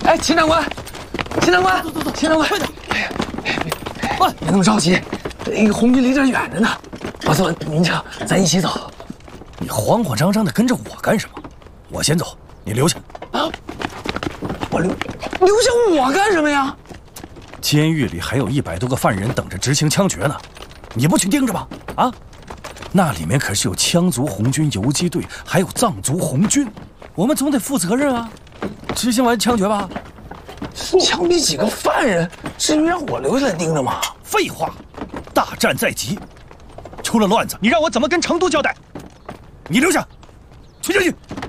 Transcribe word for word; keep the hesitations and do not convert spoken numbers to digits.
哎，秦长官，秦长官， 走走走， 秦长官， 快点！ 哎呀，快，别那么着急，那个红军离这儿远着呢。老孙，您瞧，咱一起走。 你慌慌张张的跟着我干什么？我先走，你留下。 啊！我留留下我干什么呀？ 监狱里还有一百多个犯人等着执行枪决呢，你不去盯着吗？啊，那里面可是有羌族红军游击队，还有藏族红军，我们总得负责任啊！执行完枪决吧。 枪毙几个犯人，至于让我留下来盯着吗？ 废话，大战在即，出了乱子，你让我怎么跟成都交代？你留下，去监狱。